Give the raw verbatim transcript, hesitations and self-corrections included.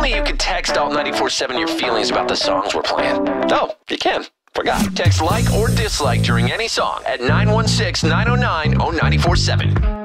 Apparently you can text Alt ninety-four point seven your feelings about the songs we're playing. Oh, you can. Forgot. Text like or dislike during any song at nine one six, nine oh nine, oh nine four seven.